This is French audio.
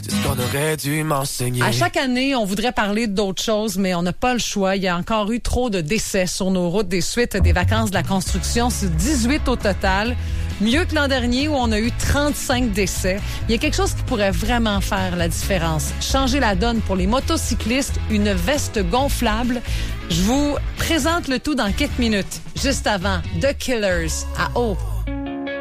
C'est ce qu'on aurait dû m'enseigner. À chaque année, on voudrait parler d'autres choses, mais on n'a pas le choix. Il y a encore eu trop de décès sur nos routes des suites des vacances de la construction. C'est 18 au total. Mieux que l'an dernier où on a eu 35 décès. Il y a quelque chose qui pourrait vraiment faire la différence. Changer la donne pour les motocyclistes, une veste gonflable. Je vous présente le tout dans quelques minutes. Juste avant, The Killers à Eau.